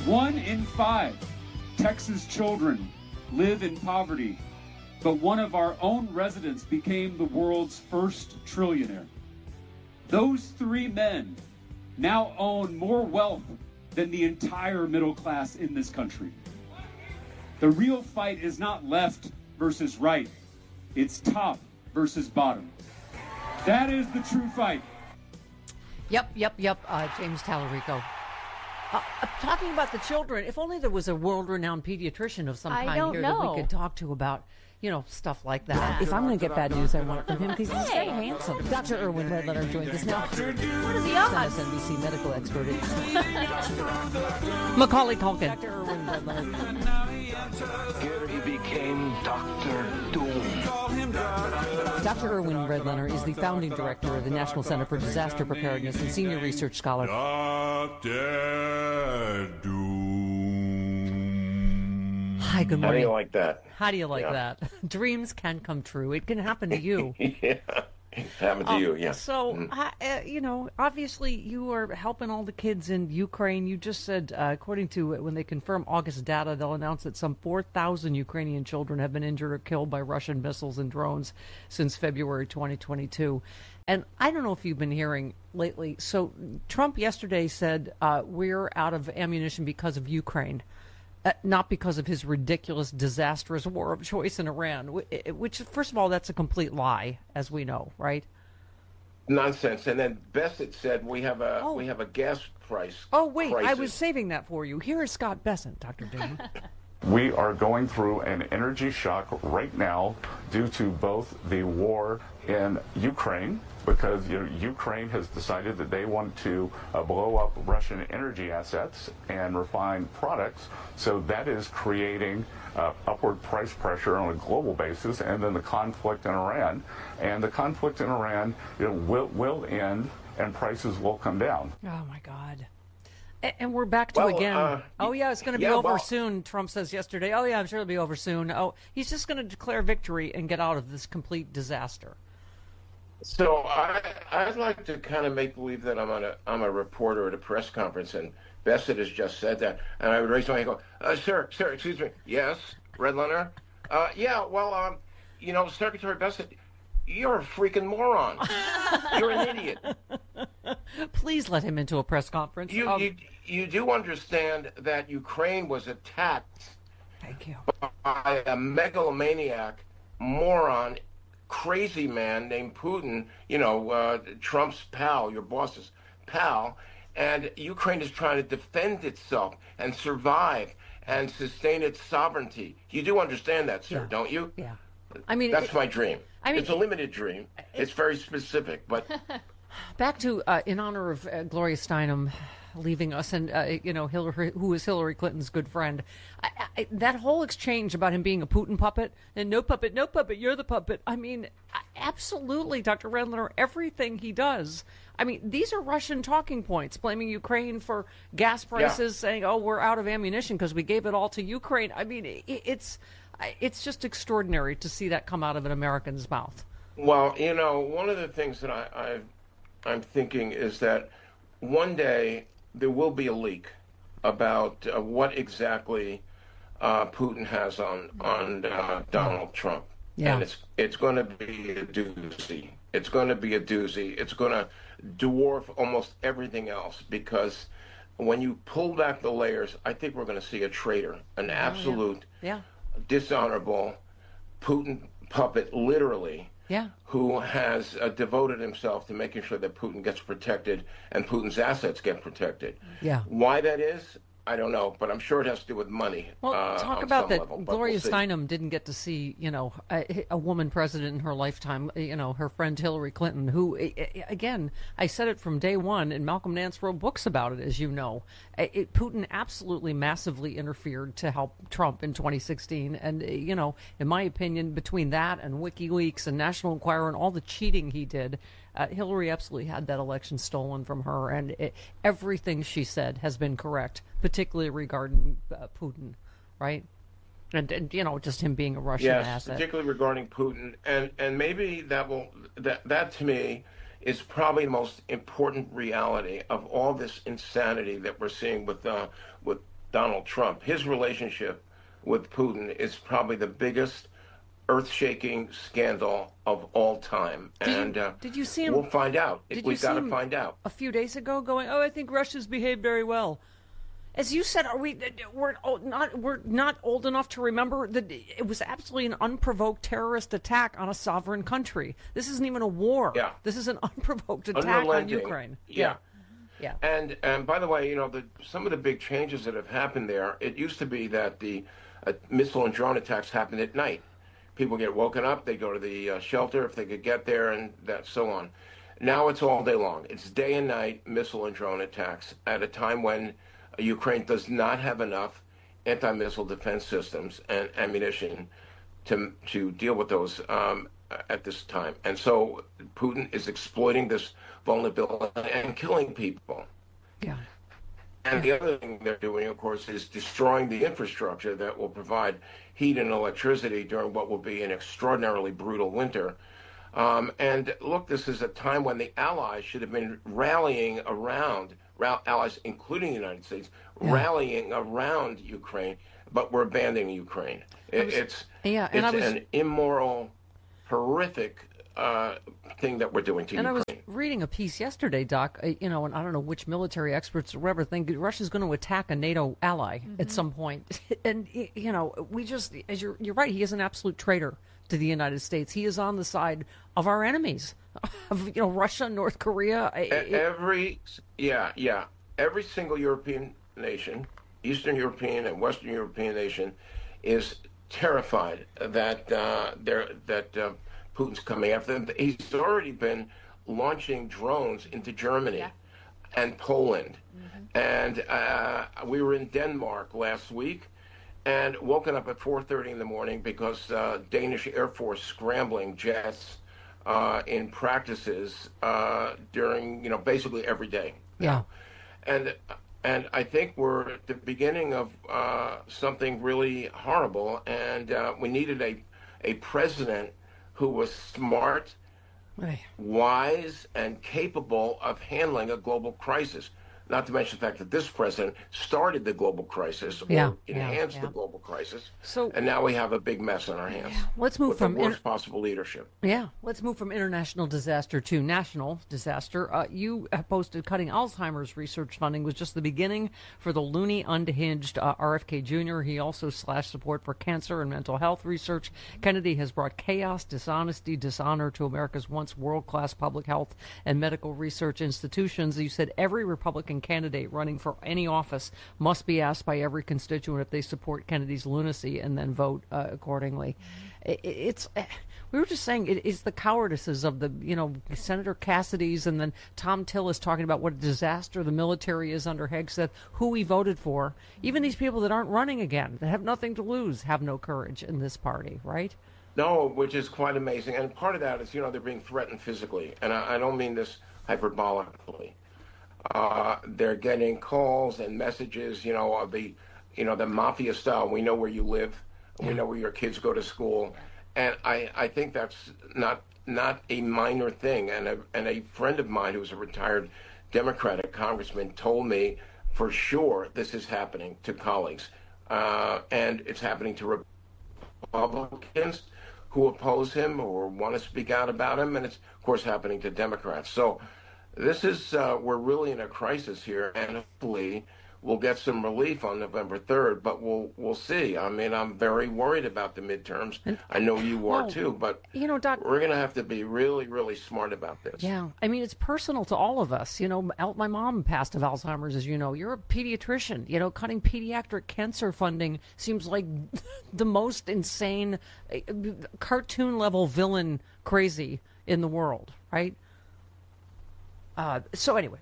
1 in 5 Texas children live in poverty, but one of our own residents became the world's first trillionaire. Those 3 men now own more wealth than the entire middle class in this country. The real fight is not left versus right. It's top versus bottom. That is the true fight. Yep. James Tallarico. Talking about the children, if only there was a world-renowned pediatrician of some kind here that we could talk to about, stuff like that. If I'm going to get bad news, I want it from him because he's very handsome. Dr. Erwin Redlener joins us now. What are the odds? MSNBC medical expert. Macaulay Culkin. Dr. Erwin Here he became Dr. Doom. Dr. Erwin Redlener is the founding director of the National Center for Disaster Preparedness and senior research scholar. Dr. Doom. Hi, good morning. How do you like that? How do you like that? Dreams can come true. It can happen to you. Yeah, it happened to you, yeah. So, obviously you are helping all the kids in Ukraine. You just said, according to when they confirm August data, they'll announce that some 4,000 Ukrainian children have been injured or killed by Russian missiles and drones since February 2022. And I don't know if you've been hearing lately. So Trump yesterday said, we're out of ammunition because of Ukraine. Not because of his ridiculous, disastrous war of choice in Iran, which, first of all, that's a complete lie, as we know, right? Nonsense. And then Bessent said we have a gas price. Oh, wait, crisis. I was saving that for you. Here is Scott Bessent, Dr. Doom. We are going through an energy shock right now due to both the war in Ukraine, because Ukraine has decided that they want to blow up Russian energy assets and refined products. So that is creating upward price pressure on a global basis, and then the conflict in Iran. And the conflict in Iran will end, and prices will come down. Oh, my God. And we're back to again. It's going to be over soon, Trump says yesterday. Oh, yeah, I'm sure it'll be over soon. Oh, he's just going to declare victory and get out of this complete disaster. So I'd like to kind of make believe that I'm a reporter at a press conference, and Bessent has just said that, and I would raise my hand and go, sir, excuse me. Yes, Redlener? Secretary Bessent, you're a freaking moron. You're an idiot. Please let him into a press conference. You do understand that Ukraine was attacked Thank you. by a megalomaniac, moron, crazy man named Putin, Trump's pal, your boss's pal, and Ukraine is trying to defend itself and survive and sustain its sovereignty. You do understand that, sir, don't you? Yeah. That's my dream. it's a limited dream. It's very specific, but back to in honor of Gloria Steinem leaving us, and Hillary, who is Hillary Clinton's good friend. That whole exchange about him being a Putin puppet and no puppet, you're the puppet. Absolutely, Dr. Redlener, everything he does. These are Russian talking points, blaming Ukraine for gas prices, saying, "Oh, we're out of ammunition because we gave it all to Ukraine." It's just extraordinary to see that come out of an American's mouth. Well, one of the things that I'm thinking is that one day there will be a leak about what exactly Putin has on Donald Trump. Yeah. And it's going to be a doozy. It's going to be a doozy. It's going to dwarf almost everything else, because when you pull back the layers, I think we're going to see a traitor, an absolute dishonorable Putin puppet, literally, who has devoted himself to making sure that Putin gets protected and Putin's assets get protected. Yeah. Why that is, I don't know, but I'm sure it has to do with money. Well, talk about that. Level, Gloria Steinem didn't get to see, a woman president in her lifetime, her friend Hillary Clinton, who, again, I said it from day one, and Malcolm Nance wrote books about it, as you know. Putin absolutely massively interfered to help Trump in 2016. And, in my opinion, between that and WikiLeaks and National Enquirer and all the cheating he did, Hillary absolutely had that election stolen from her, and everything she said has been correct, particularly regarding Putin, right? And just him being a Russian asset. Yes, particularly regarding Putin, and maybe that to me is probably the most important reality of all this insanity that we're seeing with Donald Trump. His relationship with Putin is probably the biggest earth-shaking scandal of all time. Did you see him? We'll find out. We've got to find out. A few days ago, going, "Oh, I think Russia's behaved very well." As you said, we're not old enough to remember that it was absolutely an unprovoked terrorist attack on a sovereign country. This isn't even a war. Yeah. This is an unprovoked attack on Ukraine. Yeah. Yeah. And by the way, some of the big changes that have happened there, it used to be that the missile and drone attacks happened at night. People get woken up, they go to the shelter if they could get there, and that so on. Now it's all day long. It's day and night missile and drone attacks at a time when Ukraine does not have enough anti-missile defense systems and ammunition to deal with those at this time. And so Putin is exploiting this vulnerability and killing people. Yeah. And the other thing they're doing, of course, is destroying the infrastructure that will provide heat and electricity during what will be an extraordinarily brutal winter. And look, this is a time when the Allies should have been rallying around, allies including the United States, rallying around Ukraine, but we're abandoning Ukraine. It's an immoral, horrific thing that we're doing to Ukraine. And I was reading a piece yesterday, Doc, and I don't know which military experts or whatever think Russia's going to attack a NATO ally at some point. And, we just, as you're right, he is an absolute traitor to the United States. He is on the side of our enemies, of, Russia, North Korea. Every single European nation, Eastern European and Western European nation, is terrified that Putin's coming after them. He's already been launching drones into Germany and Poland. And we were in Denmark last week and woken up at 4:30 in the morning because Danish Air Force scrambling jets in practices during, basically every day. Yeah. And I think we're at the beginning of something really horrible, and we needed a president who was smart, wise, and capable of handling a global crisis. Not to mention the fact that this president started the global crisis or enhanced the global crisis, and now we have a big mess on our hands. Let's move from the worst possible leadership. Let's move from international disaster to national disaster. You have posted cutting Alzheimer's research funding was just the beginning for the loony, unhinged RFK Jr. He also slashed support for cancer and mental health research. Kennedy has brought chaos, dishonesty, dishonor to America's once world-class public health and medical research institutions. You said every Republican candidate running for any office must be asked by every constituent if they support Kennedy's lunacy and then vote accordingly. We were just saying it is the cowardices of the, Senator Cassidy's, and then Tom Tillis talking about what a disaster the military is under Hegseth, who he voted for. Even these people that aren't running again, that have nothing to lose, have no courage in this party, right? No, which is quite amazing. And part of that is, they're being threatened physically. And I don't mean this hyperbolically. They're getting calls and messages, of the mafia style. We know where you live. We know where your kids go to school. And I think that's not a minor thing. And a friend of mine who's a retired Democratic congressman told me for sure this is happening to colleagues. And it's happening to Republicans who oppose him or want to speak out about him. And it's, of course, happening to Democrats. So this is, we're really in a crisis here, and hopefully we'll get some relief on November 3rd, but we'll see. I mean, I'm very worried about the midterms. I know you are too, but Doc, we're going to have to be really, really smart about this. Yeah, I mean, it's personal to all of us. My mom passed of Alzheimer's, as you know. You're a pediatrician. Cutting pediatric cancer funding seems like the most insane, cartoon-level villain crazy in the world, right? So anyway,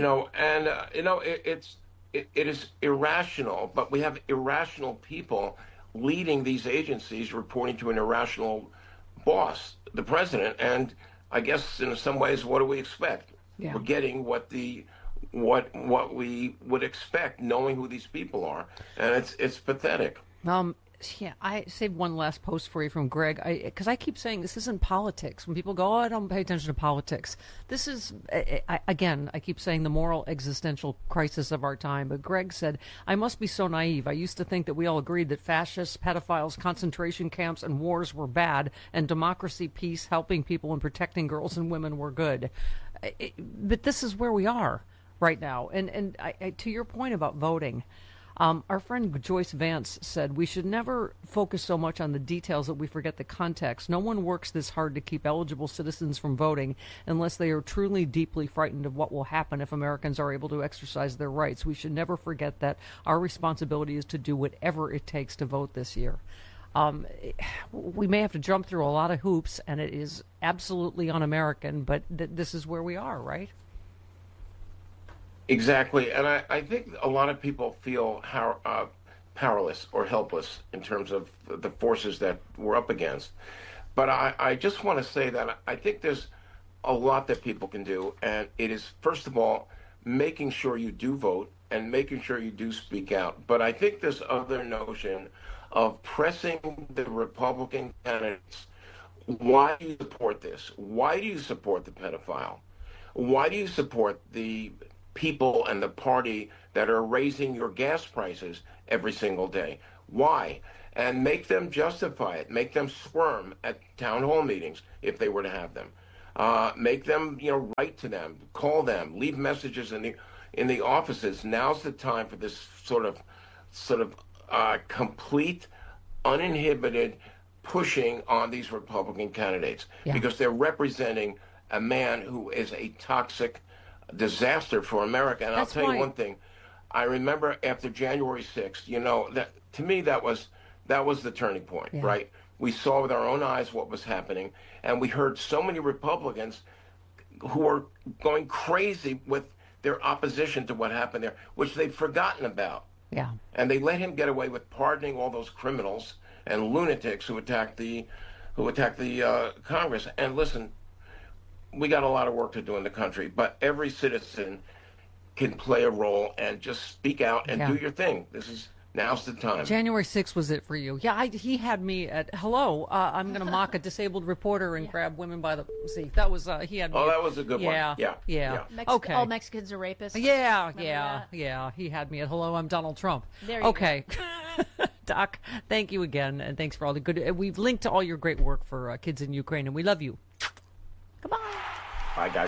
it is irrational, but we have irrational people leading these agencies, reporting to an irrational boss, the president. And I guess in some ways, what do we expect? Yeah. We're getting what we would expect, knowing who these people are, and it's pathetic. Yeah, I saved one last post for you from Greg, because I keep saying this isn't politics. When people go, oh, I don't pay attention to politics. This is, again, I keep saying the moral existential crisis of our time. But Greg said, I must be so naive. I used to think that we all agreed that fascists, pedophiles, concentration camps, and wars were bad, and democracy, peace, helping people, and protecting girls and women were good. But this is where we are right now. And to your point about voting, our friend Joyce Vance said, we should never focus so much on the details that we forget the context. No one works this hard to keep eligible citizens from voting unless they are truly deeply frightened of what will happen if Americans are able to exercise their rights. We should never forget that our responsibility is to do whatever it takes to vote this year. We may have to jump through a lot of hoops, and it is absolutely un-American, but this is where we are, right? Exactly, and I think a lot of people feel powerless or helpless in terms of the forces that we're up against. But I just want to say that I think there's a lot that people can do, and it is, first of all, making sure you do vote and making sure you do speak out. But I think this other notion of pressing the Republican candidates, why do you support this? Why do you support the pedophile? Why do you support the people and the party that are raising your gas prices every single day? Why? And make them justify it. Make them squirm at town hall meetings if they were to have them. Make them, write to them, call them, leave messages in the offices. Now's the time for this sort of complete, uninhibited pushing on these Republican candidates, because they're representing a man who is a toxic disaster for America. And I'll tell you one thing. I remember after January 6th, that to me that was the turning point, right? We saw with our own eyes what was happening, and we heard so many Republicans who are going crazy with their opposition to what happened there, which they've forgotten about. Yeah. And they let him get away with pardoning all those criminals and lunatics who attacked the Congress. And listen, we got a lot of work to do in the country, but every citizen can play a role and just speak out and do your thing. Now's the time. January 6th was it for you. Yeah, he had me at, hello, I'm going to mock a disabled reporter and grab women by the, see, that was, he had me. Oh, that was a good one. Yeah. Okay. All Mexicans are rapists. Yeah. He had me at, hello, I'm Donald Trump. There you go. Doc, thank you again, and thanks for all the good, we've linked to all your great work for kids in Ukraine, and we love you. Goodbye. Bye, guys.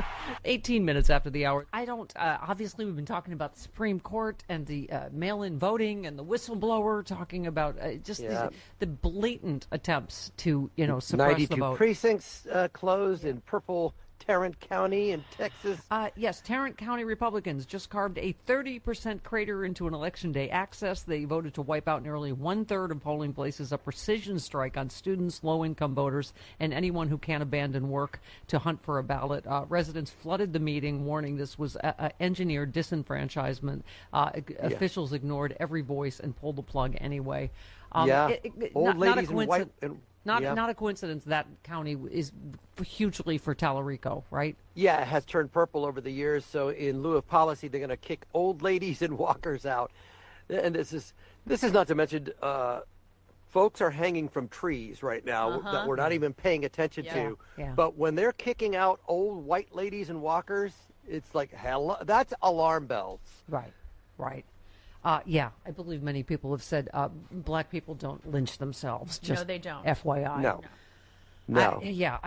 18 minutes after the hour. I don't, obviously we've been talking about the Supreme Court and the mail-in voting and the whistleblower, talking about the blatant attempts to, suppress the vote. 92 precincts closed in purple Tarrant County in Texas. Yes, Tarrant County Republicans just carved a 30% crater into an election day access. They voted to wipe out nearly one-third of polling places, a precision strike on students, low-income voters, and anyone who can't abandon work to hunt for a ballot. Residents flooded the meeting, warning this was engineered disenfranchisement. Officials ignored every voice and pulled the plug anyway. Old ladies in white. Not a coincidence that county is hugely for Tallarico, right? Yeah, it has turned purple over the years. So in lieu of policy, they're going to kick old ladies and walkers out. And this is not to mention, folks are hanging from trees right now that we're not even paying attention to. Yeah. But when they're kicking out old white ladies and walkers, it's like, hello, that's alarm bells. Right. I believe many people have said black people don't lynch themselves. Just no, they don't. FYI. No.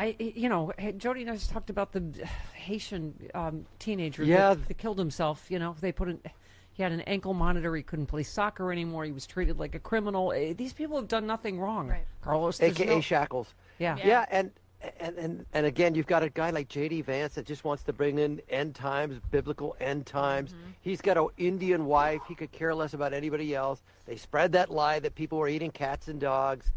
Jody and I just talked about the Haitian teenager that killed himself. They he had an ankle monitor. He couldn't play soccer anymore. He was treated like a criminal. These people have done nothing wrong. Right. Carlos, AKA Shackles. Yeah. And again, you've got a guy like J.D. Vance that just wants to bring in end times, biblical end times. Mm-hmm. He's got an Indian wife. He could care less about anybody else. They spread that lie that people were eating cats and dogs.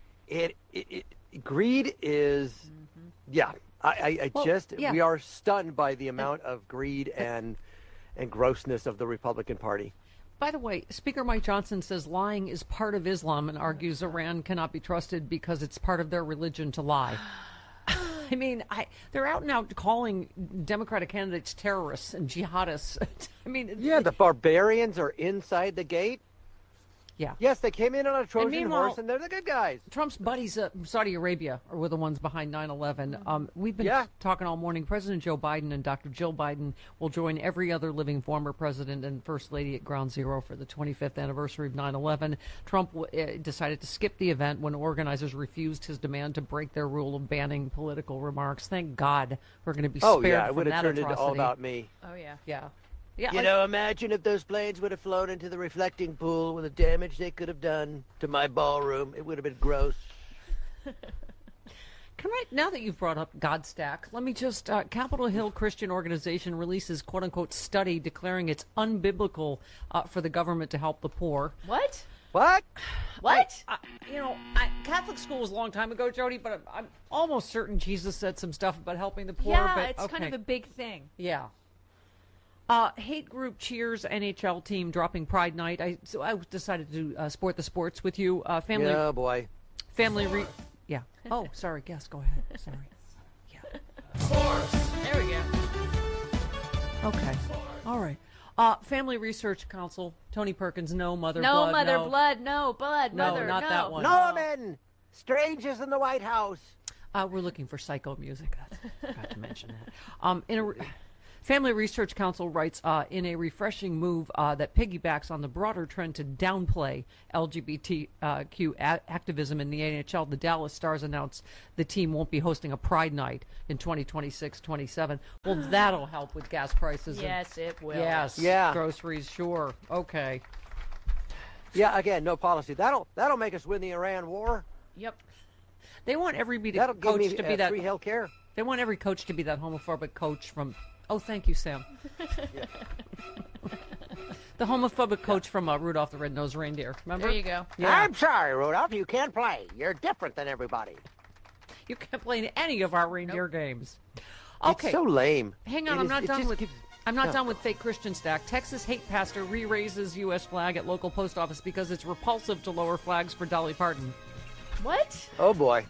Greed is, we are stunned by the amount of greed and grossness of the Republican Party. By the way, Speaker Mike Johnson says lying is part of Islam and argues Iran cannot be trusted because it's part of their religion to lie. I mean, they're out now calling Democratic candidates terrorists and jihadists. I mean, the barbarians are inside the gate. Yeah. Yes, they came in on a Trojan meanwhile, horse, and they're the good guys. Trump's buddies, Saudi Arabia, were the ones behind 9/11. We've been Yeah. talking all morning. President Joe Biden and Dr. Jill Biden will join every other living former president and first lady at Ground Zero for the 25th anniversary of 9/11. Trump decided to skip the event when organizers refused his demand to break their rule of banning political remarks. Thank God we're going to be spared Oh yeah, it from would have that turned atrocity. into all about me. Oh yeah. Yeah. Yeah. You know, imagine if those planes would have flown into the reflecting pool with the damage they could have done to my ballroom. It would have been gross. Now that you've brought up Godstack, let me just, Capitol Hill Christian Organization releases quote-unquote study declaring it's unbiblical for the government to help the poor. What? What? What? Catholic school was a long time ago, Jody, but I'm almost certain Jesus said some stuff about helping the poor. Yeah, but, it's kind of a big thing. Yeah. Hate group cheers NHL team dropping Pride Night. So I decided to sport the sports with you. Family. Oh boy. Yeah. Oh, sorry. Yes, go ahead. Sorry. There we go. Okay. All right. Family Research Council. Tony Perkins. No mother. No blood. mother no. blood. No blood. No, Mother. not no. that one. Norman! Strangers in the White House. We're looking for psycho music. I forgot to mention that. Family Research Council writes, in a refreshing move that piggybacks on the broader trend to downplay LGBTQ activism in the NHL, the Dallas Stars announced the team won't be hosting a Pride Night in 2026-27. Well, that'll help with gas prices. Yes, it will. Yes. Yeah. Groceries, sure. Okay. Yeah, again, no policy. That'll make us win the Iran war. Yep. They want every That'll give coach me to be that. free health care. They want every coach to be that homophobic coach from. Oh, thank you, Sam. The homophobic coach from Rudolph the Red-Nosed Reindeer. Remember? There you go. Yeah. I'm sorry, Rudolph. You can't play. You're different than everybody. You can't play in any of our reindeer games. Okay. It's so lame. Hang on, It I'm is- not it done just with. gives- I'm not No. done with fake Christian stack. Texas hate pastor re-raises U.S. flag at local post office because it's repulsive to lower flags for Dolly Parton. What? Oh boy.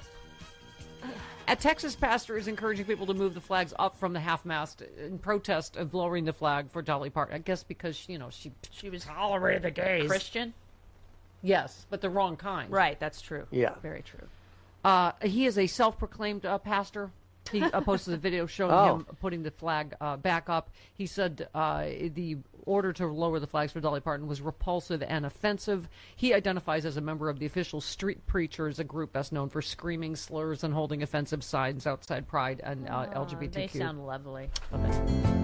A Texas pastor is encouraging people to move the flags up from the half-mast in protest of lowering the flag for Dolly Parton. I guess because, she She was tolerated the gays. Christian? Yes, but the wrong kind. Right, that's true. Yeah. Very true. He is a self-proclaimed pastor. He posted a video showing him putting the flag back up. He said the order to lower the flags for Dolly Parton was repulsive and offensive. He identifies as a member of the official Street Preachers, a group best known for screaming slurs and holding offensive signs outside Pride and LGBTQ. They sound lovely.